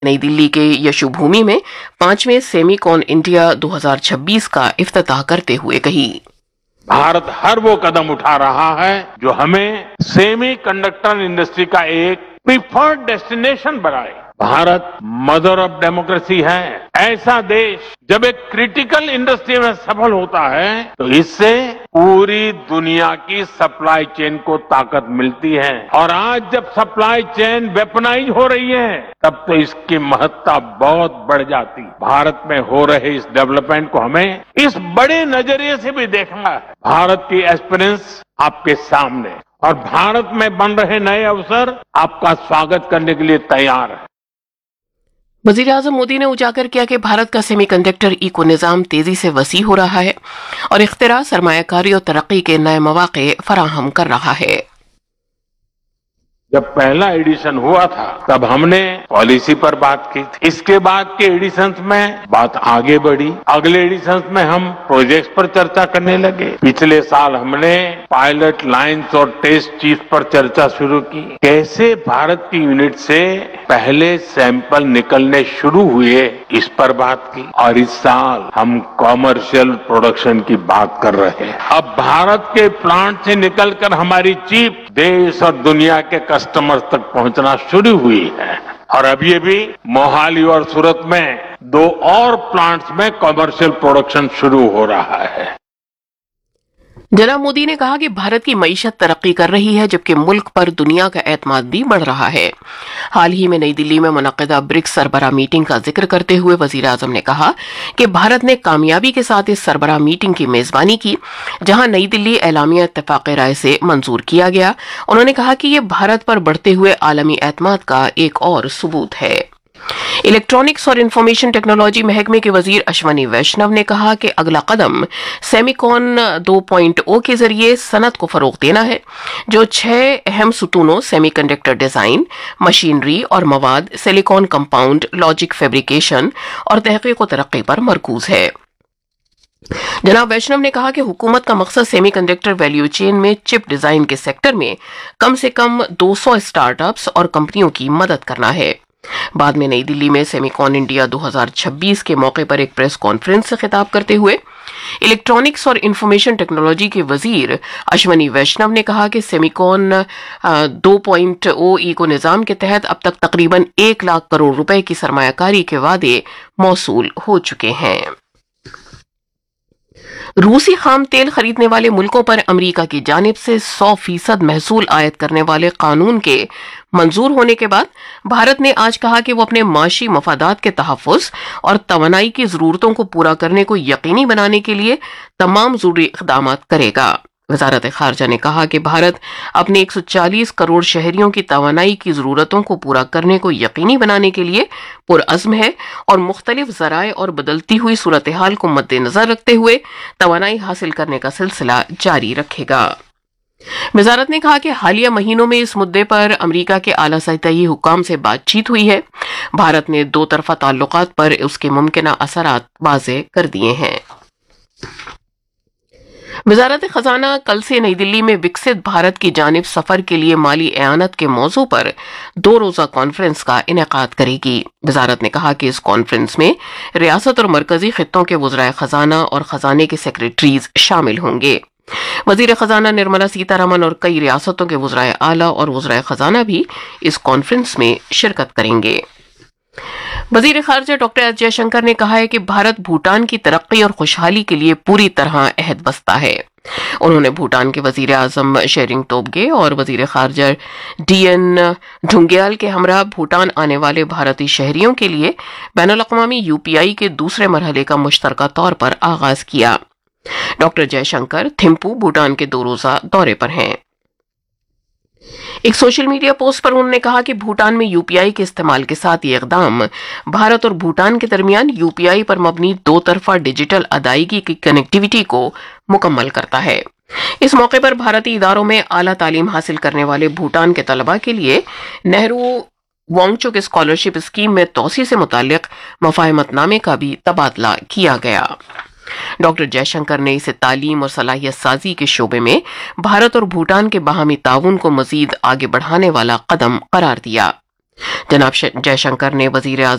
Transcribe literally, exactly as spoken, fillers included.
नई दिल्ली के यशु भूमि में पांचवें सेमीकॉन इंडिया दो हज़ार छब्बीस का इफ्तिताह करते हुए कही। भारत हर वो कदम उठा रहा है जो हमें सेमी कंडक्टर इंडस्ट्री का एक प्रीफर्ड डेस्टिनेशन बनाए। भारत मदर ऑफ डेमोक्रेसी है। ऐसा देश जब एक क्रिटिकल इंडस्ट्री में सफल होता है तो इससे पूरी दुनिया की सप्लाई चेन को ताकत मिलती है। और आज जब सप्लाई चेन वेपनाइज हो रही है तब तो इसकी महत्ता बहुत बढ़ जाती। भारत में हो रहे इस डेवलपमेंट को हमें इस बड़े नजरिए से भी देखना है। भारत की एस्पिरेंस आपके सामने और भारत में बन रहे नए अवसर आपका स्वागत करने के लिए तैयार है। वजीर आजम मोदी ने उजागर किया कि भारत का सेमीकंडक्टर इको निजाम तेजी से वसी हो रहा है और इख्तिरा, सरमायाकारी और तरक्की के नए मौके फराहम कर रहा है। जब पहला एडिशन हुआ था तब हमने पॉलिसी पर बात की थी। इसके बाद के एडिशंस में बात आगे बढ़ी। अगले एडिशंस में हम प्रोजेक्ट्स पर चर्चा करने लगे। पिछले साल हमने पायलट लाइंस और टेस्ट चीफ पर चर्चा शुरू की। कैसे भारत की यूनिट से पहले सैंपल निकलने शुरू हुए इस पर बात की। और इस साल हम कॉमर्शियल प्रोडक्शन की बात कर रहे हैं। अब भारत के प्लांट से निकलकर हमारी चीप देश और दुनिया के कस्टमर्स तक पहुंचना शुरू हुई है। और अब ये भी मोहाली और सूरत में दो और प्लांट्स में कमर्शियल प्रोडक्शन शुरू हो रहा है। जनाब मोदी ने कहा कि भारत की मईशत तरक्की कर रही है जबकि मुल्क पर दुनिया का एतमाद भी बढ़ रहा है। हाल ही में नई दिल्ली में मुनक्किदा ब्रिक्स सरबराह मीटिंग का जिक्र करते हुए वजीर आजम ने कहा कि भारत ने कामयाबी के साथ इस सरबराह मीटिंग की मेजबानी की जहां नई दिल्ली एलामिया इत्तेफाक राय से मंजूर किया गया। उन्होंने कहा कि यह भारत पर बढ़ते हुए आलमी एतमाद का एक और सबूत है। इलेक्ट्रॉनिक्स और इंफॉर्मेशन टेक्नोलॉजी महकमे के वजीर अश्वनी वैष्णव ने कहा कि अगला कदम सेमीकॉन दो पॉइंट ओ के जरिए सनत को फरोग देना है जो छह अहम सुतूनों सेमीकंडक्टर डिजाइन, मशीनरी और मवाद, सिलिकॉन कंपाउंड, लॉजिक फैब्रिकेशन और तहकीक व तरक्की पर मरकूज है। जनाब वैष्णव ने कहा कि हुकूमत का मकसद सेमीकंडक्टर वैल्यू चेन में चिप डिजाइन के सेक्टर में कम से कम दो सौ स्टार्टअप्स और कंपनियों की मदद करना है। बाद में नई दिल्ली में सेमीकॉन इंडिया दो हज़ार छब्बीस के मौके पर एक प्रेस कॉन्फ्रेंस से खिताब करते हुए इलेक्ट्रॉनिक्स और इंफॉर्मेशन टेक्नोलॉजी के वजीर अश्वनी वैष्णव ने कहा कि सेमीकॉन दो पॉइंट ओ इको निजाम के तहत अब तक तकरीबन एक लाख करोड़ रुपए की सरमायाकारी के वादे मौसूल हो चुके हैं। रूसी खाम तेल खरीदने वाले मुल्कों पर अमेरिका की जानिब से सौ फीसद महसूल आयत करने वाले कानून के मंजूर होने के बाद भारत ने आज कहा कि वो अपने माशी मफादात के तहफ़्फ़ुज़ और तवानाई की ज़रूरतों को पूरा करने को यकीनी बनाने के लिए तमाम ज़रूरी इक़दाम करेगा। वज़ारत ख़ारजा ने कहा कि भारत अपने एक सौ चालीस करोड़ शहरियों की तवानाई की ज़रूरतों को पूरा करने को यकीनी बनाने के लिए पुरअज़्म है और मुख्तलिफ ज़राए और बदलती हुई सूरत हाल को मद्देनज़र रखते हुए तवानाई हासिल करने का सिलसिला जारी रखेगा। वज़ारत ने कहा कि हालिया महीनों में इस मुद्दे पर अमेरिका के आला सतही हुक्काम से बातचीत हुई है। भारत ने दो तरफ़ा ताल्लुकात पर उसके मुमकिना असरात वाज़ेह कर दिए हैं। वज़ारत खजाना कल से नई दिल्ली में विकसित भारत की जानिब सफर के लिए माली एआनत के मौजू पर दो रोजा कॉन्फ्रेंस का इनेकाद करेगी। वज़ारत ने कहा कि इस कॉन्फ्रेंस में रियासत और मरकजी खित्तों के वज़राए खजाना और खजाने के सेक्रेटरीज शामिल होंगे। वजीर खजाना निर्मला सीतारमन और कई रियासतों के वज़राए आला और वज़राए खजाना भी इस कॉन्फ्रेंस में शिरकत करेंगे। वजीर खारजा डॉक्टर एस जयशंकर ने कहा है कि भारत भूटान की तरक्की और खुशहाली के लिए पूरी तरह अहद बस्ता है। उन्होंने भूटान के वजीर आजम शेरिंग तोब्गे और वजीर खारजा डी एन ढुंग्याल के हमरा भूटान आने वाले भारतीय शहरियों के लिए बैनुल-अक़वामी यूपीआई के दूसरे मरहले का मुश्तरका तौर पर आगाज किया। डॉक्टर जयशंकर थिम्पू भूटान के दो रोजा दौरे पर हैं। एक सोशल मीडिया पोस्ट पर उन्होंने कहा कि भूटान में यूपीआई के इस्तेमाल के साथ ये इक़दाम भारत और भूटान के दरमियान यूपीआई पर मबनी दो तरफा डिजिटल अदायगी की कनेक्टिविटी को मुकम्मल करता है। इस मौके पर भारतीय इदारों में आला तालीम हासिल करने वाले भूटान के तलबा के लिए नेहरू वांगचुक स्कॉलरशिप स्कीम में तोसी से मुताल्लिक मुफाहमतनामे का भी तबादला किया गया। डॉक्टर जयशंकर ने इसे तालीम और सलाहियत साजी के शोबे में भारत और भूटान के बाहमी ताउन को मजीद आगे बढ़ाने वाला कदम करार दिया। जनाब जयशंकर ने वजीर